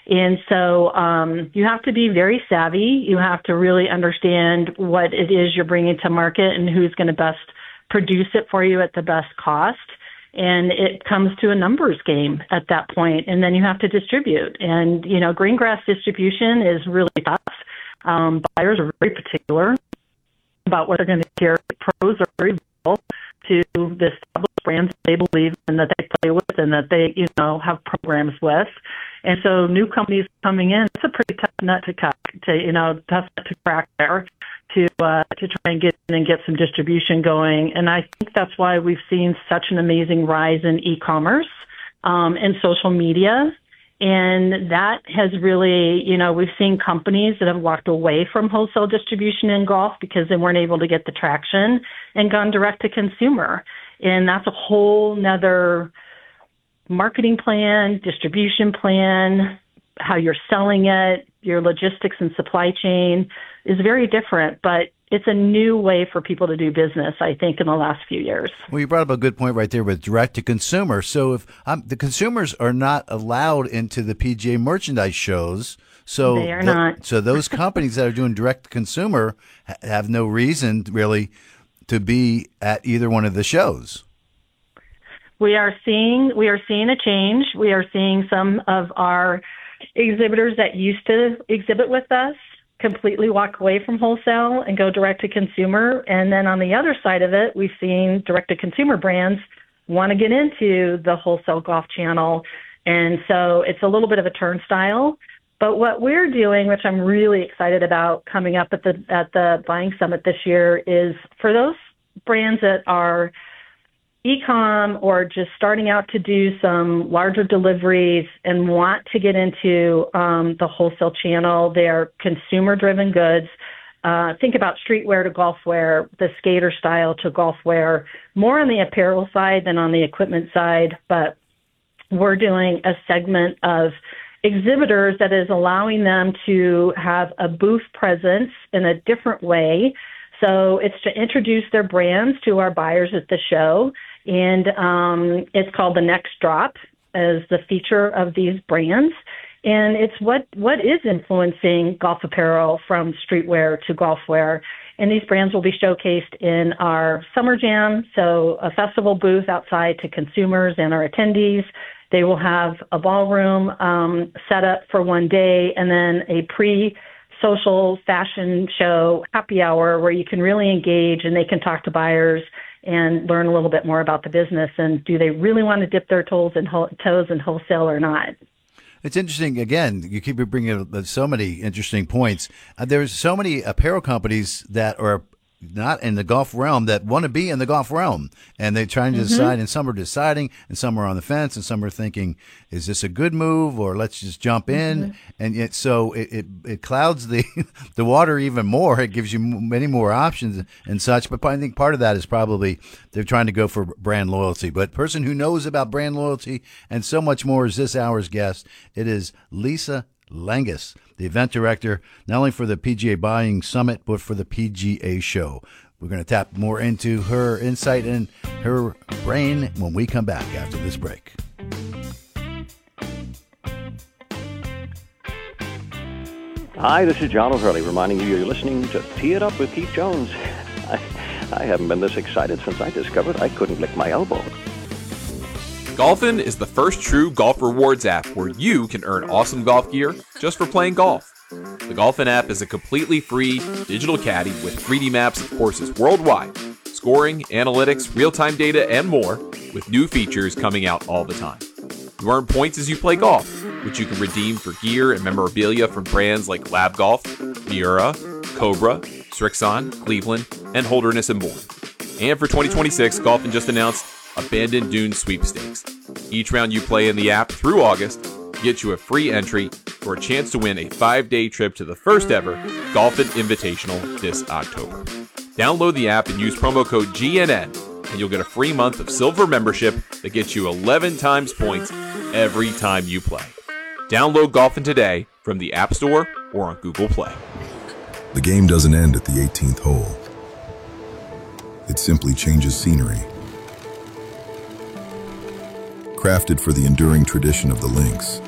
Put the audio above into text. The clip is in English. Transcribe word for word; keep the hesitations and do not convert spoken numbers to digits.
And so um, you have to be very savvy. You have to really understand what it is you're bringing to market and who's going to best produce it for you at the best cost. And it comes to a numbers game at that point, and then you have to distribute. And, you know, green grass distribution is really tough. Um, buyers are very particular about what they're going to hear. Pros are very vocal to the established brands they believe in, that they play with, and that they, you know, have programs with. And so new companies coming in, it's a pretty tough nut to cut, to, you know, tough nut to crack there, to uh, to try and get in and get some distribution going. And I think that's why we've seen such an amazing rise in e-commerce um, and social media. And that has really, you know, we've seen companies that have walked away from wholesale distribution in golf because they weren't able to get the traction and gone direct to consumer. And that's a whole nother marketing plan, distribution plan, how you're selling it, your logistics and supply chain is very different, but it's a new way for people to do business, I think, in the last few years. Well, you brought up a good point right there with direct to consumer. So if um, the consumers are not allowed into the P G A merchandise shows, so they are the, not. So those companies that are doing direct to consumer ha- have no reason really to be at either one of the shows. We are seeing we are seeing a change. We are seeing some of our exhibitors that used to exhibit with us completely walk away from wholesale and go direct to consumer. And then on the other side of it, we've seen direct to consumer brands want to get into the wholesale golf channel. And so it's a little bit of a turnstile. But what we're doing, which I'm really excited about coming up at the at the Buying Summit this year, is for those brands that are e-com or just starting out to do some larger deliveries and want to get into um, the wholesale channel. They're consumer-driven goods. Uh, think about streetwear to golf wear, the skater style to golf wear, more on the apparel side than on the equipment side. But we're doing a segment of exhibitors that is allowing them to have a booth presence in a different way. So it's to introduce their brands to our buyers at the show. And um, it's called the Next Drop as the feature of these brands. And it's what, what is influencing golf apparel from streetwear to golf wear. And these brands will be showcased in our Summer Jam, so a festival booth outside to consumers and our attendees. They will have a ballroom um, set up for one day, and then a pre-social fashion show happy hour where you can really engage and they can talk to buyers and learn a little bit more about the business, and do they really want to dip their toes in, ho- toes in wholesale or not? It's interesting. Again, you keep bringing up so many interesting points. Uh, there's so many apparel companies that are not in the golf realm that want to be in the golf realm, and they're trying to mm-hmm. decide, and some are deciding, and some are on the fence, and some are thinking, is this a good move, or let's just jump in? Mm-hmm. And yet, so it, it, it clouds the the water even more. It gives you many more options and such, but I think part of that is probably they're trying to go for brand loyalty. But person who knows about brand loyalty and so much more is this hour's guest. It is Lisa Langus, the event director, not only for the P G A Buying Summit, but for the P G A Show. We're going to tap more into her insight and her brain when we come back after this break. Hi, this is John O'Hurley reminding you you're listening to Tee It Up with Keith Jones. I, I haven't been this excited since I discovered I couldn't lick my elbow. Golfin is the first true golf rewards app where you can earn awesome golf gear just for playing golf. The Golfin app is a completely free digital caddy with three D maps of courses worldwide, scoring, analytics, real-time data, and more, with new features coming out all the time. You earn points as you play golf, which you can redeem for gear and memorabilia from brands like Lab Golf, Miura, Cobra, Strixon, Cleveland, and Holderness and Bourne. And for twenty twenty-six, Golfin just announced Abandoned Dunes Sweepstakes. Each round you play in the app through August gets you a free entry for a chance to win a five-day trip to the first ever Golfin Invitational this October. Download the app and use promo code G N N, and you'll get a free month of silver membership that gets you eleven times points every time you play. Download Golfin today from the App Store or on Google Play. The game doesn't end at the eighteenth hole. It simply changes scenery. Crafted for the enduring tradition of the links,